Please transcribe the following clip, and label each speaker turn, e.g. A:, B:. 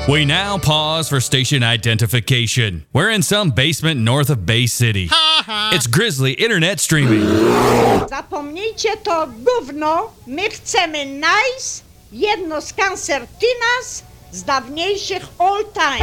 A: We now pause for station identification. We're in some basement north of Bay City. It's Grizzly Internet Streaming.
B: Zapomnijcie to gówno, my chcemy nice, jedno z concertinas z dawniejszych all time.